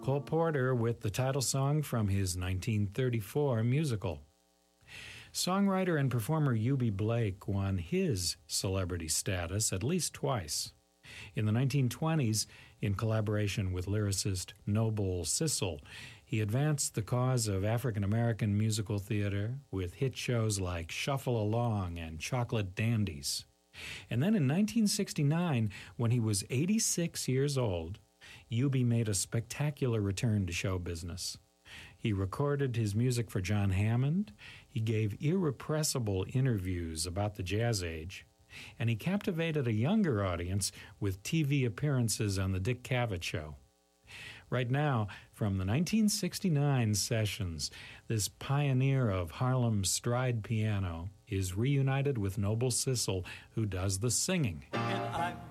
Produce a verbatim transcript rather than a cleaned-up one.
Cole Porter with the title song from his nineteen thirty-four musical. Songwriter and performer Eubie Blake won his celebrity status at least twice. In the nineteen twenties, in collaboration with lyricist Noble Sissle, he advanced the cause of African-American musical theater with hit shows like Shuffle Along and Chocolate Dandies. And then in nineteen sixty-nine, when he was eighty-six years old, Eubie made a spectacular return to show business. He recorded his music for John Hammond, he gave irrepressible interviews about the jazz age, and he captivated a younger audience with T V appearances on The Dick Cavett Show. Right now, from the nineteen sixty-nine sessions, this pioneer of Harlem's stride piano is reunited with Noble Sissle, who does the singing. And I'm